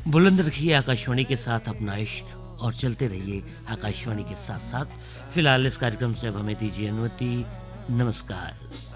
बुलंद रखिए आकाशवाणी के साथ अपना इश्क और चलते रहिए आकाशवाणी के साथ साथ। फिलहाल इस कार्यक्रम से अब हमें दीजिए अनुमति। नमस्कार।